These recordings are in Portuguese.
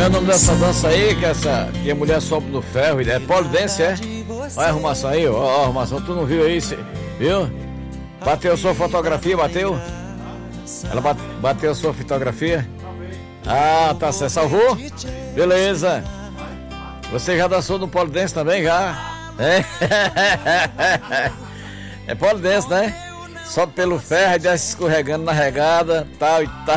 é o nome dessa dança aí, que a mulher sobe no ferro? É pole dance, é? Olha a arrumação aí, ó a arrumação, tu não viu aí, viu? Bateu sua fotografia, bateu? Ela bateu sua fotografia? Ah, tá certo, salvou? Beleza. Você já dançou no pole dance também, já? É pole dance, né? Sobe pelo ferro e desce escorregando na regada, tal e tal.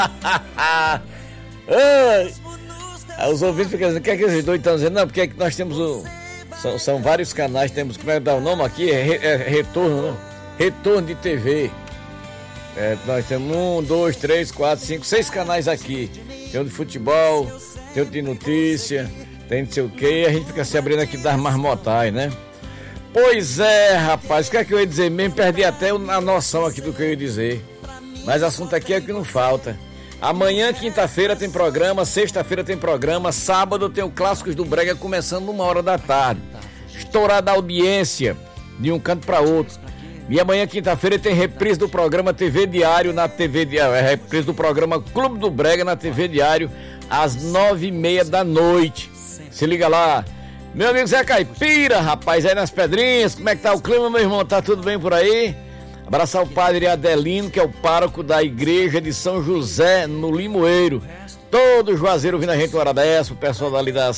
Os ouvintes ficam dizendo, o que é que esses dois estão dizendo? Não, porque nós temos são vários canais, temos, como é que dá o nome aqui? É retorno, né? Retorno de TV. Nós temos 1, 2, 3, 4, 5, 6 canais aqui. Tem um de futebol, tem outro de notícia, tem não sei o que, a gente fica se abrindo aqui das marmotais, né? Pois é, rapaz, o que é que eu ia dizer mesmo? Perdi até a noção aqui do que eu ia dizer. Mas assunto aqui é o que não falta. Amanhã, quinta-feira, tem programa, sexta-feira tem programa, sábado tem o Clássicos do Brega começando 1h da tarde. Estourada a audiência de um canto para outro. E amanhã, quinta-feira, tem reprise do programa TV Diário na TV Diário. É reprise do programa Clube do Brega na TV Diário às 9h30 da noite. Se liga lá. Meu amigo Zé Caipira, rapaz, aí nas Pedrinhas, como é que tá o clima, meu irmão? Tá tudo bem por aí? Abraçar o padre Adelino, que é o pároco da igreja de São José, no Limoeiro. Todo Juazeiro vindo a gente uma hora dessa, o pessoal dali da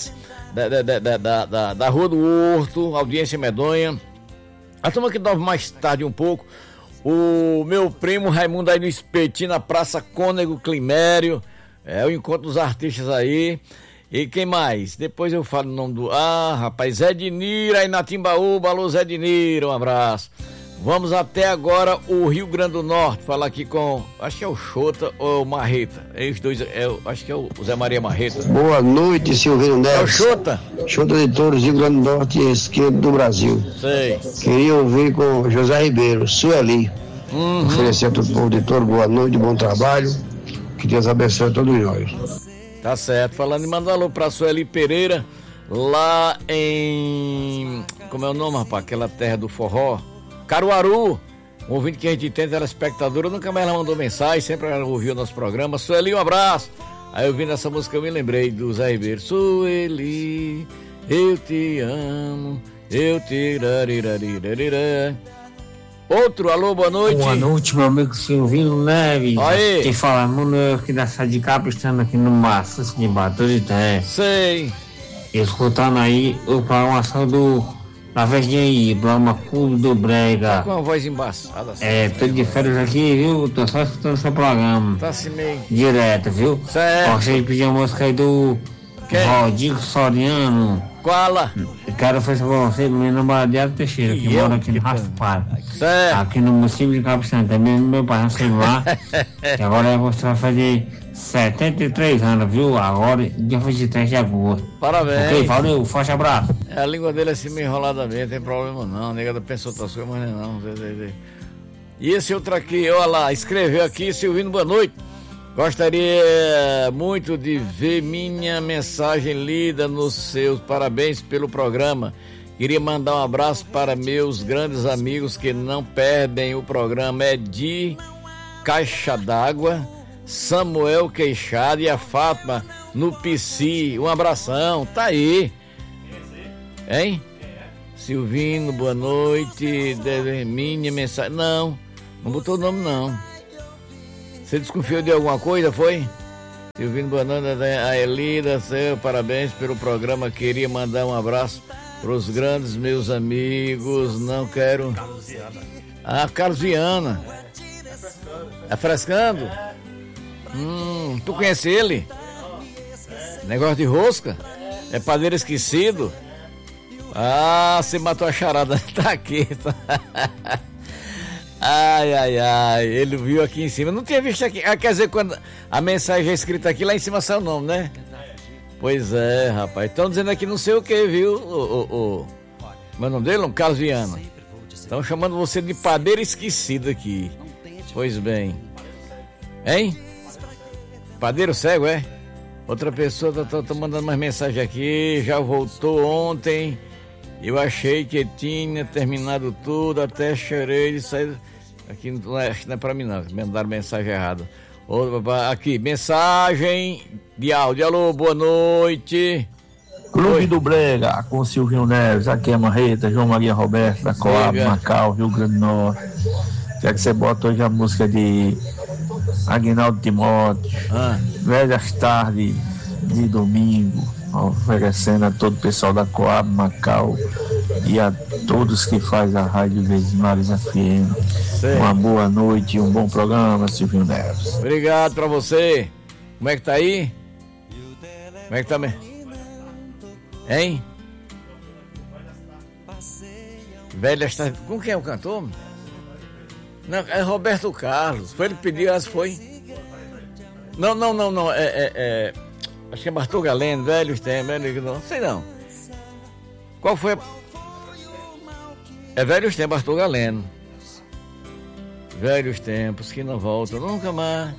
Rua do Horto, audiência medonha. A turma que dorme mais tarde um pouco, o meu primo Raimundo aí no Espetinho, na Praça Cônego Climério, o encontro dos artistas aí. E quem mais? Depois eu falo o nome do... rapaz, Zé Diniro aí na Timbaúba, alô Zé Diniro, um abraço. Vamos até agora o Rio Grande do Norte, falar aqui com, acho que é o Xota ou o Marreta, os dois, acho que é o Zé Maria Marreta. Boa noite, Silvino Neves. É o Xota? Xota de Touros, Rio Grande do Norte, esquerdo do Brasil. Sei. Queria ouvir com José Ribeiro, Sueli. Oferecer a todo o povo de Touro, boa noite, bom trabalho, que Deus abençoe a todos nós. Tá certo, falando em mandar alô pra Sueli Pereira, lá em, como é o nome, rapaz, aquela terra do forró? Caruaru, um ouvinte que a gente tem, telespectadora, nunca mais ela mandou mensagem, sempre ela ouviu o nosso programa. Sueli, um abraço. Aí ouvindo essa música eu me lembrei do Zé Ribeiro. Sueli, eu te amo, eu te rarirarirarira. Outro, alô, boa noite. Boa noite, meu amigo Silvino Neves. Aí. Quem fala, mano, eu aqui da cidade de Capistrano, aqui no Maço de Baturité. Sei. Escutando aí o programação da Verdinha aí, programa Clube do Brega. Tá com uma voz embaçada. Tô de férias aqui, viu? Tô só escutando seu programa. Tá assim meio... direto, viu? Certo. Gostaria de pedir a música aí do Rodrigo Soriano. Qual? Eu quero oferecer pra você, meu namorado Diário Teixeira, que mora aqui no Raspado. Certo. Aqui no município de Capistrano, também no meu pai, no celular. Que agora você vai fazer 73 anos, viu? Agora, dia 23 de agosto. Parabéns. Ok, valeu, forte abraço. A língua dele é assim meio enrolada mesmo, não tem problema não. A nega pensou outras coisas, mas não. E esse outro aqui, olha lá, escreveu aqui, Silvino, boa noite. Gostaria muito de ver minha mensagem lida nos seus. Parabéns pelo programa. Queria mandar um abraço para meus grandes amigos que não perdem o programa. É de Caixa d'Água, Samuel Queixada e a Fátima no PC. Um abração, tá aí. Hein? Silvino, boa noite. Minha mensagem. Não botou o nome não. Você desconfiou de alguma coisa, foi? Silvino, boa noite. A Elida, parabéns pelo programa. Queria mandar um abraço para os grandes meus amigos. Não quero. Carlos Viana. É frescando? Tu conhece ele? Negócio de rosca? É padeiro esquecido? Você matou a charada. Tá aqui. Ai, ele viu aqui em cima. Não tinha visto aqui. Quer dizer, quando a mensagem é escrita aqui, lá em cima sai o nome, né? Pois é, rapaz. Estão dizendo aqui não sei o que, viu? Meu nome dele? Carlos Viana. Estão chamando você de padeiro esquecido aqui. Pois bem. Hein? Padeiro cego, é? Outra pessoa tá mandando mais mensagem aqui. Já voltou ontem. Eu achei que tinha terminado tudo. Até chorei de sair. Aqui não é pra mim não. Me mandaram mensagem errada. Aqui, mensagem de áudio. Alô, boa noite. Clube do Brega, com Silvio Neves, aqui é Marreta, João Maria Roberto, da Coab, Macau, Rio Grande do Norte. Quer que você bota hoje a música de Aguinaldo Timóteo, Velhas Tardes de Domingo, oferecendo a todo o pessoal da Coab, Macau e a todos que fazem a Rádio Verdes Mares FM. Sei. Uma boa noite e um bom programa, Silvio Neves. Obrigado pra você. Como é que tá aí? Como é que tá mesmo? Hein? Velhas Tardes. Com quem é o cantor? Não, é Roberto Carlos. Foi ele que pediu, acho que foi. Não. Acho que é Bartol Galeno, Velhos Tempos, não sei não. Qual foi? É Velhos Tempos, Bartol Galeno. Velhos tempos que não voltam nunca mais.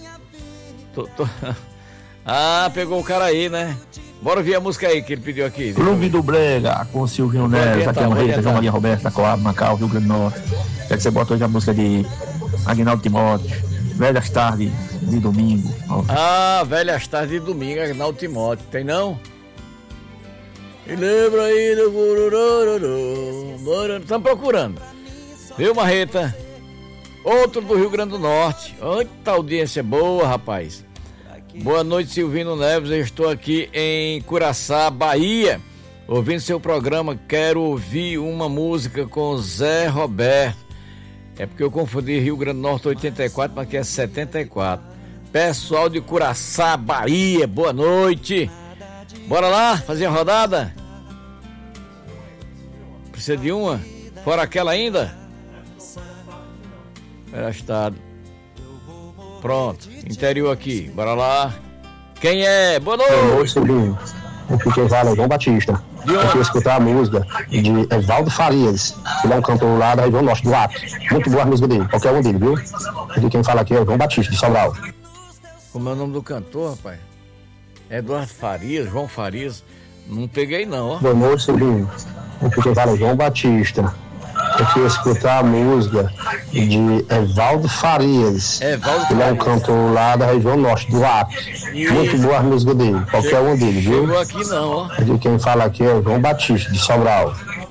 Ah, pegou o cara aí, né? Bora ouvir a música aí que ele pediu aqui. Clube do Brega, com Silvio Neves, aqui é Marreta, João Maria Roberto, da Coab, Macau, Rio Grande do Norte. Quer que você bota hoje a música de Aguinaldo Timóteo, Velhas Tardes de Domingo. Velhas Tardes de Domingo, Aguinaldo Timóteo. Tem não? E lembra aí do Gururururu. Estamos procurando. Viu, Marreta? Outro do Rio Grande do Norte. Eita audiência boa, rapaz. Boa noite, Silvino Neves. Eu estou aqui em Curaçá, Bahia, ouvindo seu programa. Quero ouvir uma música com Zé Roberto. É porque eu confundi Rio Grande do Norte 84, mas aqui é 74. Pessoal de Curaçá, Bahia, boa noite. Bora lá fazer a rodada? Precisa de uma? Fora aquela ainda? Era estado. Pronto, interior aqui, bora lá. Quem é? Boa noite. Boa noite, Silvinho. Aqui quem fala é João Batista. Eu fui escutar a música de Evaldo Farias. Ele é um cantor lá da região norte do Acre. Muito boa a música dele, qualquer um dele, viu? Aqui quem fala aqui é o João Batista, de Sobral. Como é o nome do cantor, rapaz? Eduardo Farias, João Farias. Não peguei não, ó. Boa noite, Silvinho. Aqui quem fala é João Batista. Eu fui escutar a música de Evaldo Farias. Ele é um cantor lá da região norte do Acre. Muito boa a música dele, qualquer um dele, viu? Chegou aqui não, ó. Aqui quem fala aqui é o João Batista, de Sobral.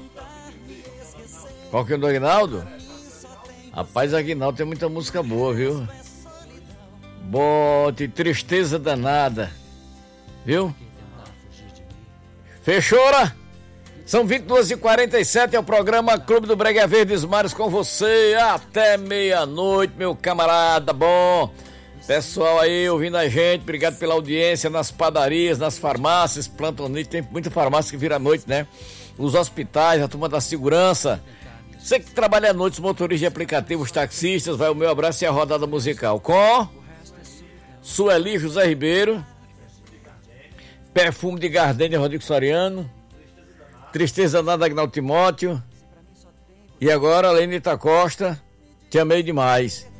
Qual que é o do Aguinaldo? Rapaz, Aguinaldo tem muita música boa, viu? Bote Tristeza Danada. Viu? Fechou-ra? São 22h47, é o programa Clube do Brega Verdes Mares com você até meia-noite, meu camarada bom. Pessoal aí ouvindo a gente, obrigado pela audiência nas padarias, nas farmácias, plantonite, tem muita farmácia que vira à noite, né? Os hospitais, a turma da segurança. Você que trabalha à noite, os motoristas de aplicativos, taxistas, vai o meu abraço e a rodada musical com Sueli José Ribeiro, Perfume de Gardenia Rodrigo Soriano, Tristeza Nada Aguinaldo Timóteo e agora Lenita Costa, Te Amei Demais.